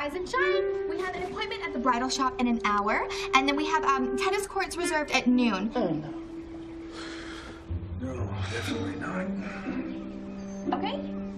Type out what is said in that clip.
rise and shine. We have an appointment at the bridal shop in an hour, and then we have tennis courts reserved at noon. Oh, no. No, definitely not. Okay?